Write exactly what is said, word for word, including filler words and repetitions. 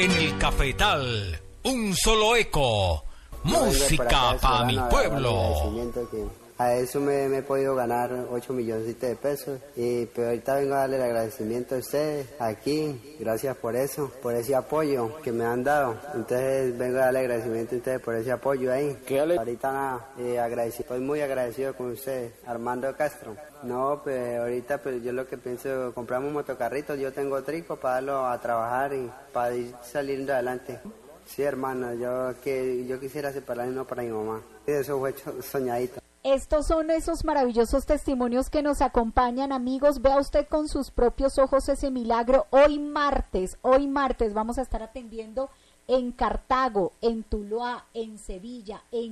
en el Cafetal, un solo eco, música para mi pueblo. A eso me, me he podido ganar ocho millones de pesos y pero ahorita vengo a darle el agradecimiento a ustedes aquí, gracias por eso, por ese apoyo que me han dado. Entonces vengo a darle agradecimiento a ustedes por ese apoyo ahí. Ahorita nada, eh, agradecido, estoy muy agradecido con ustedes, Armando Castro. No, pues ahorita pues yo lo que pienso, compramos un motocarrito, yo tengo trico para darlo a trabajar y para ir saliendo adelante. Sí, hermano, yo que yo quisiera separar uno para mi mamá. Eso fue soñadito. Estos son esos maravillosos testimonios que nos acompañan, amigos. Vea usted con sus propios ojos ese milagro. Hoy martes, hoy martes vamos a estar atendiendo en Cartago, en Tuluá, en Sevilla, en